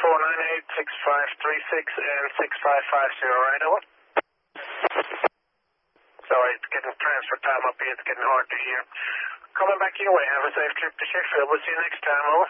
498-6536 and 6550, right over? Sorry, it's getting transfer time up here. It's getting hard to hear. Coming back your way. Have a safe trip to Sheffield. We'll see you next time, over.